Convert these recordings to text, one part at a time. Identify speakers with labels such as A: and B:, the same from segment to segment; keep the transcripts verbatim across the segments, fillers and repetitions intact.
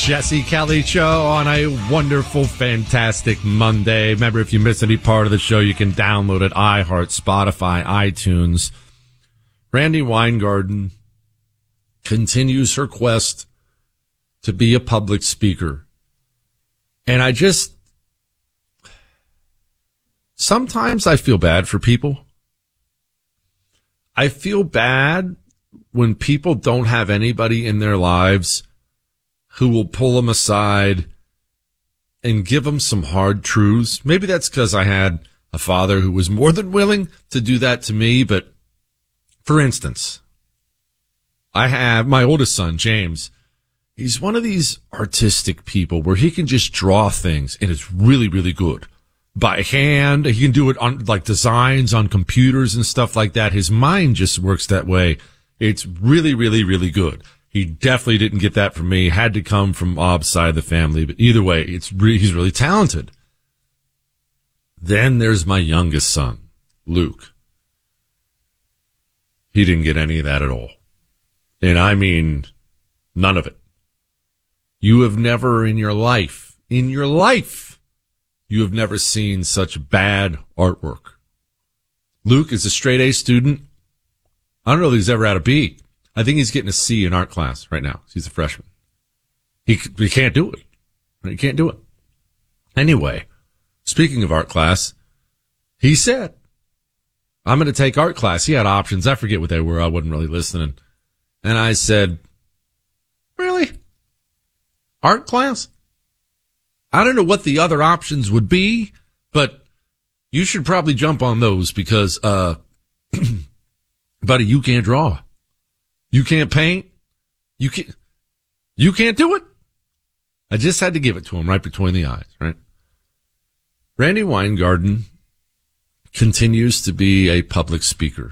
A: Jesse Kelly Show on a wonderful, fantastic Monday. Remember, if you miss any part of the show, you can download it, iHeart, Spotify, iTunes. Randi Weingarten continues her quest to be a public speaker. And I just, sometimes I feel bad for people. I feel bad when people don't have anybody in their lives who will pull them aside and give them some hard truths. Maybe that's because I had a father who was more than willing to do that to me. But for instance, I have my oldest son, James. He's one of these artistic people where he can just draw things and it's really, really good. By hand, he can do it on like designs on computers and stuff like that. His mind just works that way. It's really, really, really good. He definitely didn't get that from me. Had to come from Ob's side of the family. But either way, it's re- he's really talented. Then there's my youngest son, Luke. He didn't get any of that at all. And I mean, none of it. You have never in your life, in your life, you have never seen such bad artwork. Luke is a straight A student. I don't know if he's ever had a B. I think he's getting a C in art class right now. He's a freshman. He, he can't do it. He can't do it. Anyway, speaking of art class, he said, I'm going to take art class. He had options. I forget what they were. I wasn't really listening. And I said, really? Art class? I don't know what the other options would be, but you should probably jump on those because, uh, buddy, you can't draw. You can't paint. You can't, you can't do it. I just had to give it to him right between the eyes, right? Randi Weingarten continues to be a public speaker.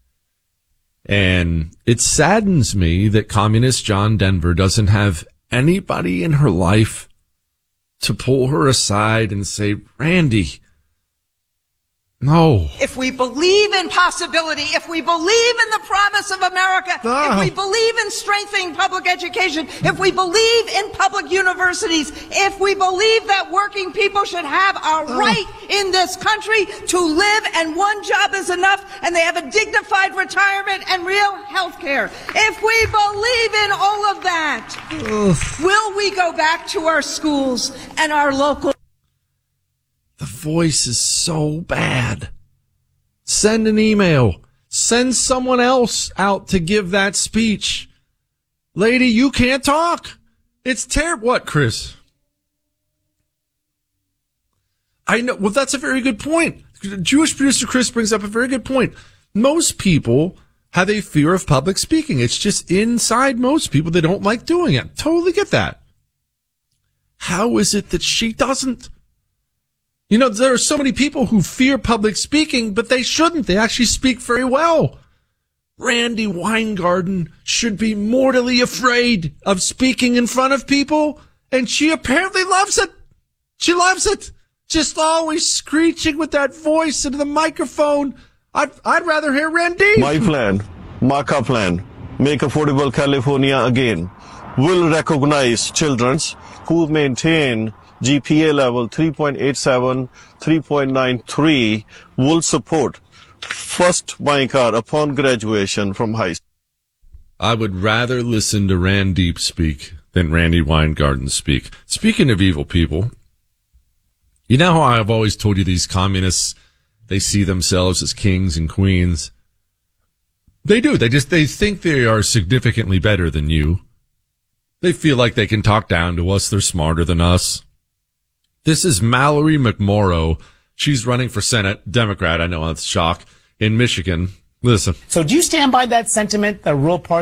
A: And it saddens me that communist John Denver doesn't have anybody in her life to pull her aside and say, Randi, no.
B: If we believe in possibility, if we believe in the promise of America,
A: Ah.
B: if we believe in strengthening public education, if we believe in public universities, if we believe that working people should have a right in this country to live and one job is enough and they have a dignified retirement and real health care, if we believe in all of that,
A: Ugh.
B: will we go back to our schools and our local...
A: The voice is so bad. Send an email. Send someone else out to give that speech. Lady, you can't talk. It's terrible. What, Chris? I know. Well, that's a very good point. Jewish producer Chris brings up a very good point. Most people have a fear of public speaking. It's just inside most people. They don't like doing it. Totally get that. How is it that she doesn't? You know, there are so many people who fear public speaking, but they shouldn't. They actually speak very well. Randi Weingarten should be mortally afraid of speaking in front of people, and she apparently loves it. She loves it. Just always screeching with that voice into the microphone. I'd, I'd rather hear Randi.
C: My plan, Marka plan, make affordable California again, will recognize children who maintain G P A level three point eight seven, three point nine three, will support first my car upon graduation from high school.
A: I would rather listen to Randi speak than Randi Weingarten speak. Speaking of evil people, you know how I've always told you these communists, they see themselves as kings and queens. They do. They just, they think they are significantly better than you. They feel like they can talk down to us. They're smarter than us. This is Mallory McMorrow. She's running for Senate, Democrat. I know that's a shock, in Michigan. Listen.
D: So do you stand by that sentiment, the rural part?